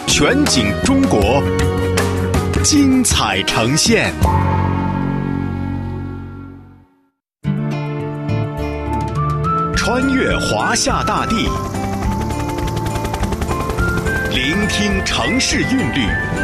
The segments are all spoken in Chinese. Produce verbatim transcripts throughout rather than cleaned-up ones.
全景中国，精彩呈现。穿越华夏大地，聆听城市韵律，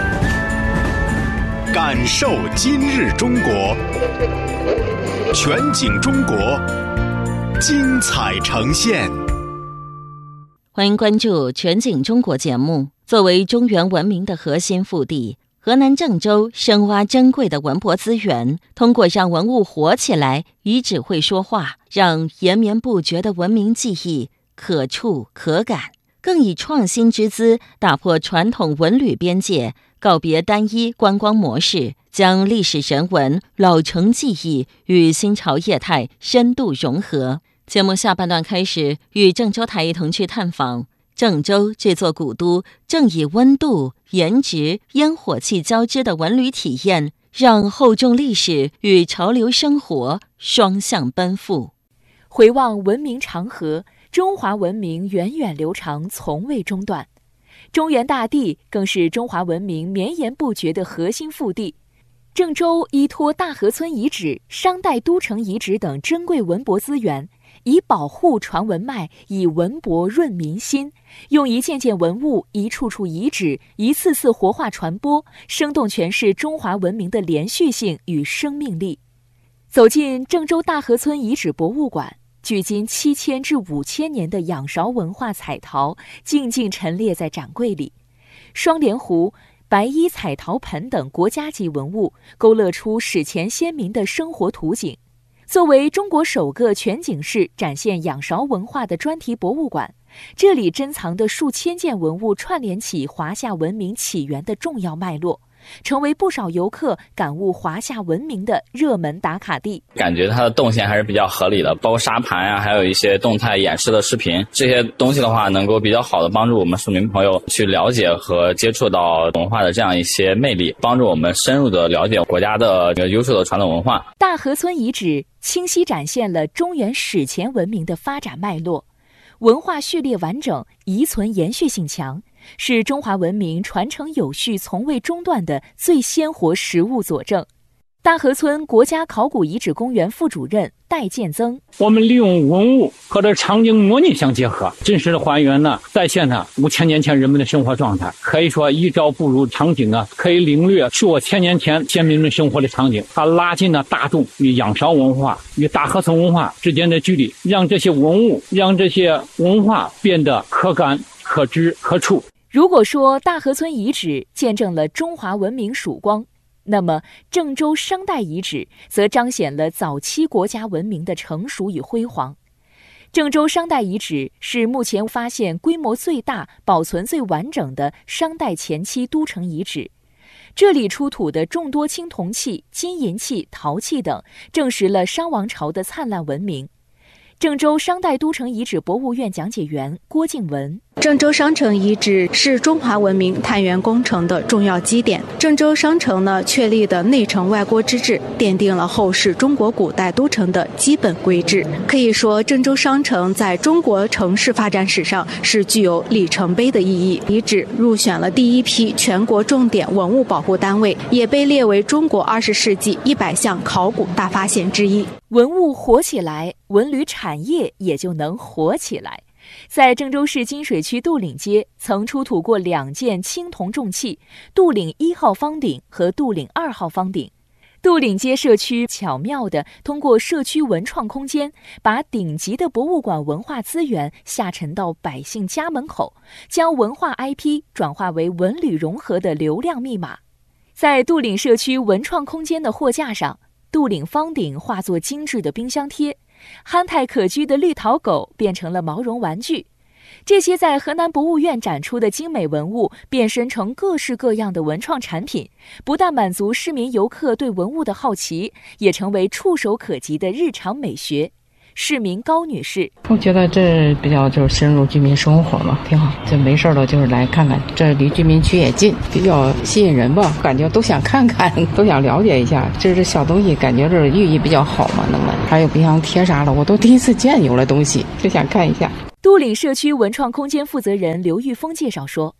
感受今日中国。全景中国，精彩呈现。 欢迎关注全景中国节目。作为中原文明的核心腹地，河南郑州深挖珍贵的文博资源，通过让文物活起来，遗址会说话，让延绵不绝的文明记忆可触可感，更以创新之姿打破传统文旅边界，告别单一观光模式，将历史人文、老城记忆与新潮业态深度融合。节目下半段开始，与郑州台一同去探访郑州这座古都，正以温度、颜值、烟火气交织的文旅体验，让厚重历史与潮流生活双向奔赴。 回望文明长河，中华文明源远流长，从未中断。中原大地更是中华文明绵延不绝的核心腹地。郑州依托大河村遗址、商代都城遗址等珍贵文博资源，以保护传文脉，以文博润民心，用一件件文物、一处处遗址、一次次活化传播，生动诠释中华文明的连续性与生命力。走进郑州大河村遗址博物馆，距今七千至五千年的仰韶文化彩陶静静陈列在展柜里，双莲壶、白衣彩陶盆等国家级文物勾勒出史前先民的生活图景。作为中国首个全景式展现仰韶文化的专题博物馆，这里珍藏的数千件文物串联起华夏文明起源的重要脉络，成为不少游客感悟华夏文明的热门打卡地。 感觉它的动线还是比较合理的，包括沙盘啊，还有一些动态演示的视频，这些东西的话能够比较好的帮助我们市民朋友去了解和接触到文化的这样一些魅力，帮助我们深入的了解国家的优秀的传统文化。 大河村遗址清晰展现了中原史前文明的发展脉络，文化序列完整，遗存延续性强，是中华文明传承有序、从未中断的最鲜活实物佐证。大河村国家考古遗址公园副主任戴建增： 我们利用文物和这场景模拟相结合，真实的还原呢，再现了五千年前人们的生活状态。可以说，一朝步入场景啊，可以领略数千年前先民们生活的场景。它拉近了大众与仰韶文化与大河村文化之间的距离，让这些文物、让这些文化变得可感、可知、可触。 如果说大河村遗址见证了中华文明曙光，那么郑州商代遗址则彰显了早期国家文明的成熟与辉煌。郑州商代遗址是目前发现规模最大、保存最完整的商代前期都城遗址。这里出土的众多青铜器、金银器、陶器等，证实了商王朝的灿烂文明。郑州商代都城遗址博物院讲解员郭静文： 郑州商城遗址是中华文明探源工程的重要基点。郑州商城呢，确立的内城外郭之制，奠定了后世中国古代都城的基本规制。可以说，郑州商城在中国城市发展史上是具有里程碑的意义。遗址入选了第一批全国重点文物保护单位，也被列为中国二十世纪一百项考古大发现之一。 文物活起来，文旅产业也就能活起来。在郑州市金水区杜岭街，曾出土过两件青铜重器，杜岭一号方鼎和杜岭二号方鼎。杜岭街社区巧妙地通过社区文创空间，把顶级的博物馆文化资源下沉到百姓家门口，将文化 I P 转化为文旅融合的流量密码。在杜岭社区文创空间的货架上，杜岭方鼎化作精致的冰箱贴，憨态可掬的绿陶狗变成了毛绒玩具。这些在河南博物院展出的精美文物变身成各式各样的文创产品，不但满足市民游客对文物的好奇，也成为触手可及的日常美学。市民高女士： 我觉得这比较就是深入居民生活嘛，挺好。这没事了就是来看看，这离居民区也近，比较吸引人吧，感觉都想看看，都想了解一下。这这小东西感觉这寓意比较好嘛，那么还有冰箱贴啥的，我都第一次见有了东西，就想看一下。 杜岭社区文创空间负责人刘玉峰介绍说，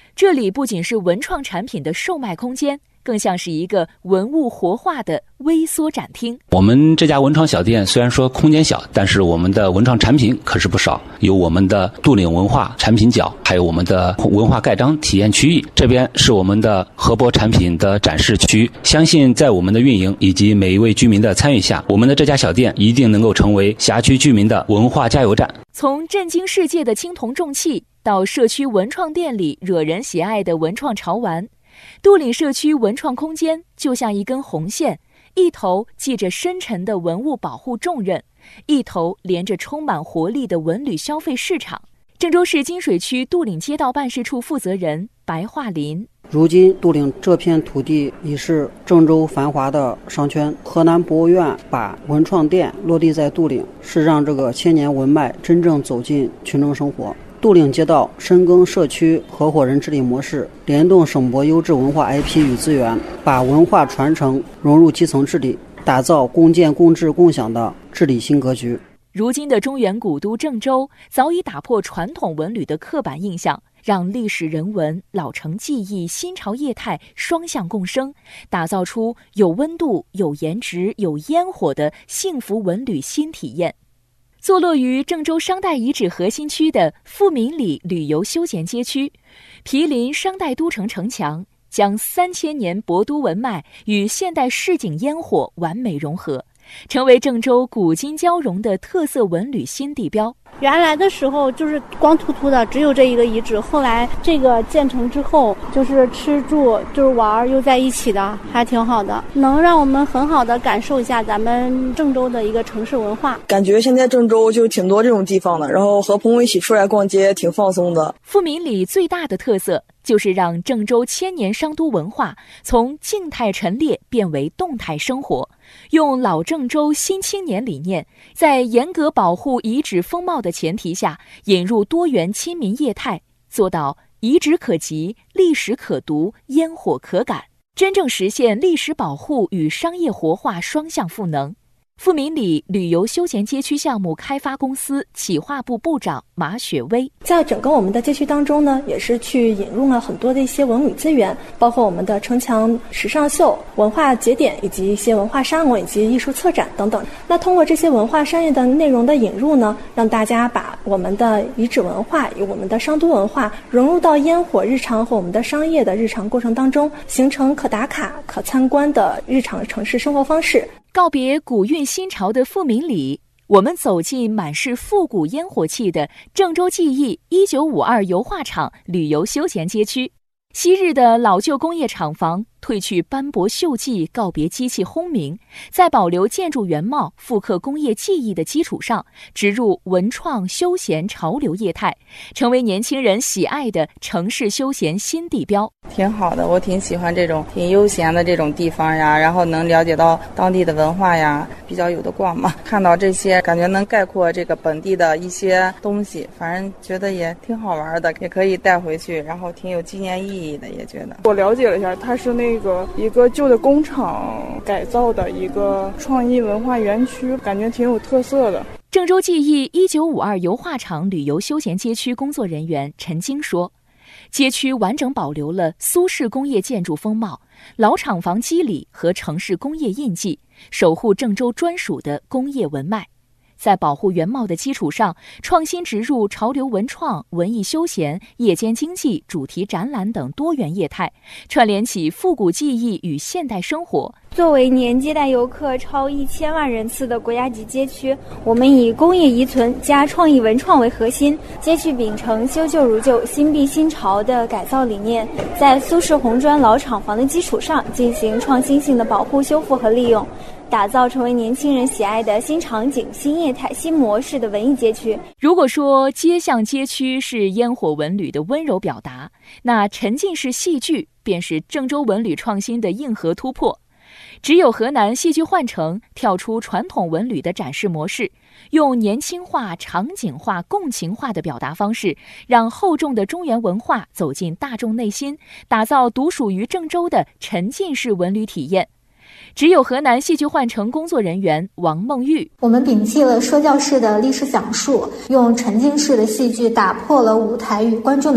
这里不仅是文创产品的售卖空间，更像是一个文物活化的微缩展厅。 我们这家文创小店虽然说空间小，但是我们的文创产品可是不少，有我们的杜岭文化产品角，还有我们的文化盖章体验区域，这边是我们的河泊产品的展示区。相信在我们的运营以及每一位居民的参与下，我们的这家小店一定能够成为辖区居民的文化加油站。 从震惊世界的青铜重器到社区文创店里惹人喜爱的文创潮玩，杜岭社区文创空间就像一根红线，一头系着深沉的文物保护重任，一头连着充满活力的文旅消费市场。郑州市金水区杜岭街道办事处负责人白桦林： 如今杜岭这片土地已是郑州繁华的商圈，河南博物院把文创店落地在杜岭，是让这个千年文脉真正走进群众生活。杜岭街道深耕社区合伙人治理模式，联动省博优质文化 I P 与资源，把文化传承融入基层治理，打造共建共治共享的治理新格局。 如今的中原古都郑州早已打破传统文旅的刻板印象，让历史人文、老城技艺、新潮业态双向共生，打造出有温度、有颜值、有烟火的幸福文旅新体验。坐落于郑州商代遗址核心区的富民里旅游休闲街区，毗邻商代都城城墙，将三千年博都文脉与现代市井烟火完美融合，成为郑州古今交融的特色文旅新地标。 原来的时候就是光秃秃的，只有这一个遗址，后来这个建成之后，就是吃住就是玩又在一起的，还挺好的，能让我们很好的感受一下咱们郑州的一个城市文化。 感觉现在郑州就挺多这种地方的，然后和朋友一起出来逛街挺放松的。 富民里最大的特色就是让郑州千年商都文化从静态陈列变为动态生活，用老郑州新青年理念，在严格保护遗址风貌的前提下，引入多元亲民业态，做到遗址可及、历史可读、烟火可感，真正实现历史保护与商业活化双向赋能。富民里旅游休闲街区项目开发公司企划部部长马雪薇： 在整个我们的街区当中呢，也是去引入了很多的一些文旅资源，包括我们的城墙时尚秀、文化节点以及一些文化沙龙以及艺术策展等等。那通过这些文化商业的内容的引入呢，让大家把我们的遗址文化与我们的商都文化融入到烟火日常和我们的商业的日常过程当中，形成可打卡、可参观的日常城市生活方式。 告别古韵新潮的富民里，我们走进满是复古烟火气的郑州记忆一九五二油画厂旅游休闲街区。昔日的老旧工业厂房褪去斑驳锈迹，告别机器轰鸣，在保留建筑原貌、复刻工业技艺的基础上，植入文创休闲潮流业态，成为年轻人喜爱的城市休闲新地标。 挺好的，我挺喜欢这种挺悠闲的这种地方呀，然后能了解到当地的文化呀，比较有的逛嘛。看到这些，感觉能概括这个本地的一些东西，反正觉得也挺好玩的，也可以带回去，然后挺有纪念意义的，也觉得。 我了解了一下，它是那个一个旧的工厂改造的一个创意文化园区，感觉挺有特色的。 郑州记忆一九五二油画厂旅游休闲街区工作人员陈晶说，街区完整保留了苏式工业建筑风貌、老厂房肌理和城市工业印记，守护郑州专属的工业文脉。在保护原貌的基础上，创新植入潮流文创、文艺休闲、夜间经济、主题展览等多元业态，串联起复古技艺与现代生活。 作为年接待游客超一千万人次的国家级街区，我们以工业遗存加创意文创为核心，街区秉承修旧如旧、新碧新潮的改造理念，在苏式红砖老厂房的基础上进行创新性的保护、修复和利用，打造成为年轻人喜爱的新场景、新业态、新模式的文艺街区。 如果说街巷街区是烟火文旅的温柔表达，那沉浸式戏剧便是郑州文旅创新的硬核突破。只有河南戏剧幻城跳出传统文旅的展示模式，用年轻化、场景化、共情化的表达方式，让厚重的中原文化走进大众内心，打造独属于郑州的沉浸式文旅体验。只有河南戏剧幻城工作人员王梦玉： 我们摒弃了说教式的历史讲述，用沉浸式的戏剧打破了舞台与观众的